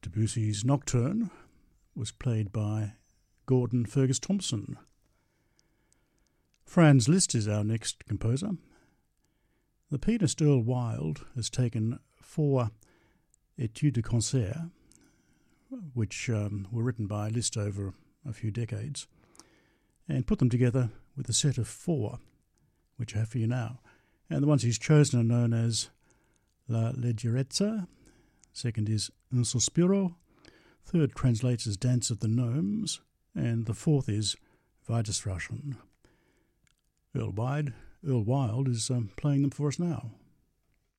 Debussy's Nocturne was played by Gordon Fergus Thompson. Franz Liszt is our next composer. The pianist Earl Wild has taken 4 Etudes de Concert, which were written by Liszt over a few decades, and put them together with a set of 4, which I have for you now. And the ones he's chosen are known as La Leggerezza, second is Un Sospiro, third translates as Dance of the Gnomes, and the fourth is Weidestraschen. Earl Wild is playing them for us now.